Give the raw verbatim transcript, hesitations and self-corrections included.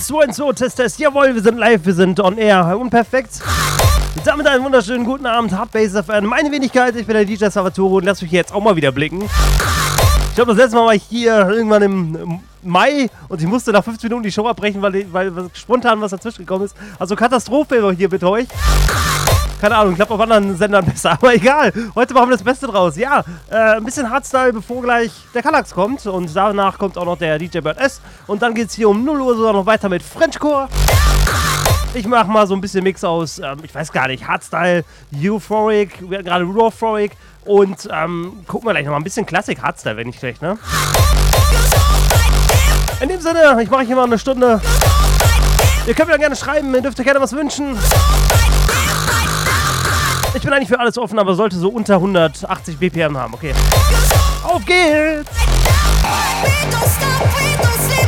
zwei und zwei, Test, Test. Jawohl, wir sind live, wir sind on air. Unperfekt. Damit einen wunderschönen guten Abend, Hardbase F M. Meine Wenigkeit, ich bin der D J Salvatore und lass mich hier jetzt auch mal wieder blicken. Ich glaube, das letzte Mal war ich hier irgendwann im Mai und ich musste nach fünfzehn Minuten die Show abbrechen, weil, weil spontan was dazwischen gekommen ist. Also Katastrophe hier mit euch. Keine Ahnung, ich glaube auf anderen Sendern besser, aber egal. Heute machen wir das Beste draus. Ja, äh, ein bisschen Hardstyle, bevor gleich der Kallax kommt. Und danach kommt auch noch der D J Bird S. Und dann geht es hier um null Uhr sogar noch weiter mit Frenchcore. Ich mache mal so ein bisschen Mix aus, ähm, ich weiß gar nicht, Hardstyle, Euphoric, wir hatten gerade Rawphoric. Und ähm, gucken wir gleich nochmal ein bisschen Klassik Hardstyle, wenn nicht schlecht, ne? In dem Sinne, ich mache hier mal eine Stunde. Ihr könnt mir dann gerne schreiben, ihr dürft euch gerne was wünschen. Ich bin eigentlich für alles offen, aber sollte so unter hundertachtzig B P M haben, okay. Auf geht's!